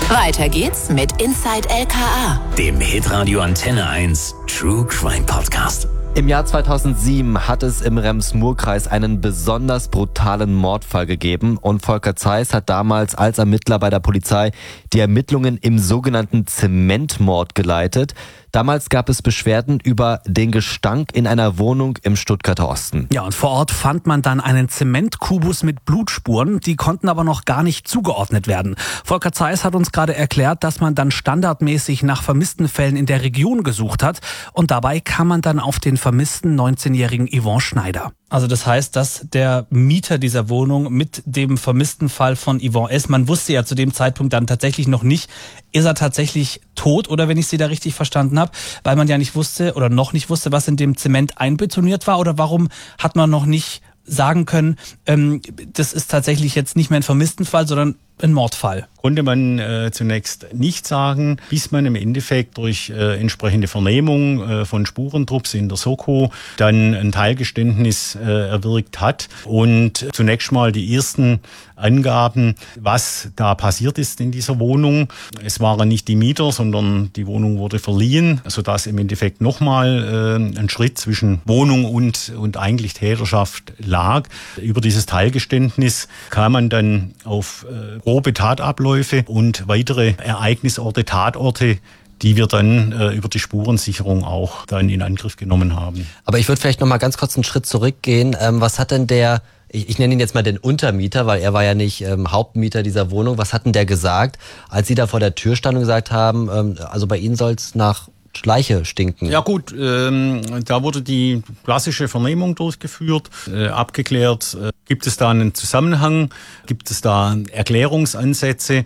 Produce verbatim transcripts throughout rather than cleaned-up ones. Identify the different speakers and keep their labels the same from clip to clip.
Speaker 1: Weiter geht's mit Inside L K A,
Speaker 2: dem Hitradio Antenne eins True Crime Podcast.
Speaker 3: Im Jahr zweitausendsieben hat es im Rems-Murr-Kreis einen besonders brutalen Mordfall gegeben und Volker Zeiss hat damals als Ermittler bei der Polizei die Ermittlungen im sogenannten Zementmord geleitet. Damals gab es Beschwerden über den Gestank in einer Wohnung im Stuttgarter Osten.
Speaker 4: Ja, und vor Ort fand man dann einen Zementkubus mit Blutspuren, die konnten aber noch gar nicht zugeordnet werden. Volker Zeiss hat uns gerade erklärt, dass man dann standardmäßig nach vermissten Fällen in der Region gesucht hat und dabei kam man dann auf den vermissten neunzehnjährigen Yvonne Schneider. Also das heißt, dass der Mieter dieser Wohnung mit dem vermissten Fall von Yvonne S., man wusste ja zu dem Zeitpunkt dann tatsächlich noch nicht, ist er tatsächlich tot oder wenn ich Sie da richtig verstanden habe, weil man ja nicht wusste oder noch nicht wusste, was in dem Zement einbetoniert war oder warum hat man noch nicht sagen können, ähm, das ist tatsächlich jetzt nicht mehr ein Vermisstenfall, sondern ein Mordfall?
Speaker 5: Konnte man äh, zunächst nicht sagen, bis man im Endeffekt durch äh, entsprechende Vernehmung äh, von Spurentrupps in der Soko dann ein Teilgeständnis äh, erwirkt hat und zunächst mal die ersten Angaben, was da passiert ist in dieser Wohnung. Es waren nicht die Mieter, sondern die Wohnung wurde verliehen, sodass im Endeffekt nochmal äh, ein Schritt zwischen Wohnung und, und eigentlich Täterschaft lag. Über dieses Teilgeständnis kam man dann auf äh, grobe Tatabläufe und weitere Ereignisorte, Tatorte, die wir dann äh, über die Spurensicherung auch dann in Angriff genommen haben.
Speaker 3: Aber ich würde vielleicht noch mal ganz kurz einen Schritt zurückgehen. Ähm, was hat denn der, ich, ich nenne ihn jetzt mal den Untermieter, weil er war ja nicht ähm, Hauptmieter dieser Wohnung, was hat denn der gesagt, als Sie da vor der Tür standen und gesagt haben, ähm, also bei Ihnen soll es nach Schleiche stinken?
Speaker 5: Ja gut, ähm, da wurde die klassische Vernehmung durchgeführt, äh, abgeklärt, äh, gibt es da einen Zusammenhang, gibt es da Erklärungsansätze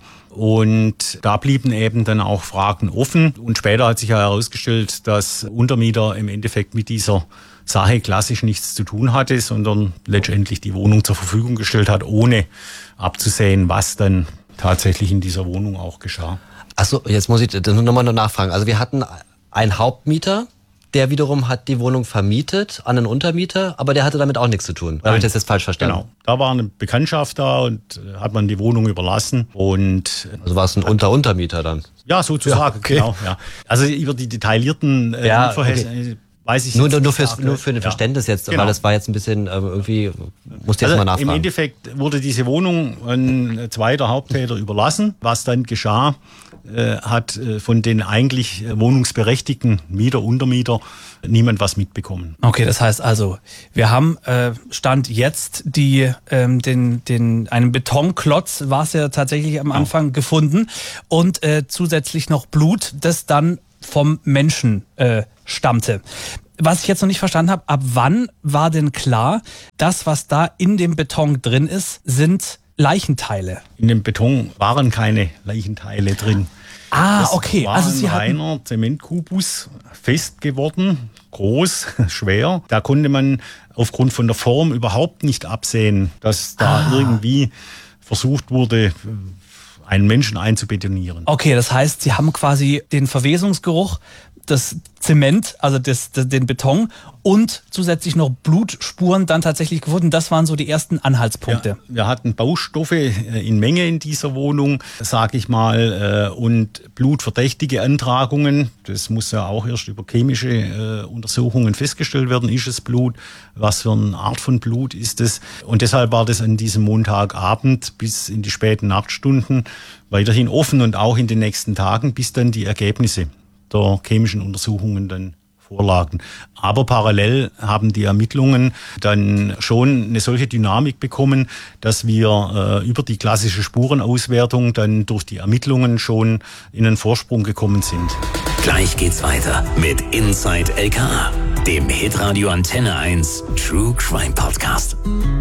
Speaker 5: und da blieben eben dann auch Fragen offen und später hat sich ja herausgestellt, dass Untermieter im Endeffekt mit dieser Sache klassisch nichts zu tun hatte, sondern letztendlich die Wohnung zur Verfügung gestellt hat, ohne abzusehen, was dann tatsächlich in dieser Wohnung auch geschah.
Speaker 3: Achso, jetzt muss ich das nochmal noch nachfragen. Also wir hatten einen Hauptmieter, der wiederum hat die Wohnung vermietet an einen Untermieter, aber der hatte damit auch nichts zu tun. Habe ich das jetzt falsch verstanden?
Speaker 5: Genau, da war eine Bekanntschaft da und hat man die Wohnung überlassen. Und
Speaker 3: also war es ein Unter-Untermieter dann?
Speaker 5: Ja, sozusagen,
Speaker 3: ja, okay.
Speaker 5: Genau. Ja. Also über die detaillierten äh,
Speaker 3: ja,
Speaker 5: Verhältnisse okay. weiß ich
Speaker 3: nur,
Speaker 5: jetzt
Speaker 3: nur,
Speaker 5: nicht.
Speaker 3: fürs, nur für ein Verständnis jetzt,
Speaker 5: genau.
Speaker 3: Weil das war jetzt ein bisschen äh, irgendwie, musste jetzt
Speaker 5: also
Speaker 3: mal nachfragen.
Speaker 5: Im Endeffekt wurde diese Wohnung ein zweiter Haupttäter überlassen. Was dann geschah, äh, hat äh, von den eigentlich wohnungsberechtigten Mieter, Untermieter niemand was mitbekommen.
Speaker 4: Okay, das heißt also, wir haben äh, Stand jetzt die ähm, den den einen Betonklotz, war es ja tatsächlich am Anfang ja. gefunden und äh, zusätzlich noch Blut, das dann vom Menschen äh, stammte. Was ich jetzt noch nicht verstanden habe, ab wann war denn klar, das, was da in dem Beton drin ist, sind Leichenteile?
Speaker 5: In dem Beton waren keine Leichenteile drin.
Speaker 4: Ah,
Speaker 5: das
Speaker 4: okay.
Speaker 5: war
Speaker 4: Also Sie
Speaker 5: ein reiner Zementkubus, fest geworden, groß, schwer. Da konnte man aufgrund von der Form überhaupt nicht absehen, dass da ah. irgendwie versucht wurde, einen Menschen einzubetonieren.
Speaker 4: Okay, das heißt, Sie haben quasi den Verwesungsgeruch, das Zement, also das, das, den Beton und zusätzlich noch Blutspuren dann tatsächlich gefunden. Das waren so die ersten Anhaltspunkte.
Speaker 5: Ja, wir hatten Baustoffe in Menge in dieser Wohnung, sage ich mal, und blutverdächtige Antragungen. Das muss ja auch erst über chemische Untersuchungen festgestellt werden. Ist es Blut? Was für eine Art von Blut ist es? Und deshalb war das an diesem Montagabend bis in die späten Nachtstunden weiterhin offen und auch in den nächsten Tagen, bis dann die Ergebnisse der chemischen Untersuchungen dann vorlagen. Aber parallel haben die Ermittlungen dann schon eine solche Dynamik bekommen, dass wir äh, über die klassische Spurenauswertung dann durch die Ermittlungen schon in einen Vorsprung gekommen sind.
Speaker 2: Gleich geht's weiter mit Inside L K A, dem Hitradio Antenne eins True Crime Podcast.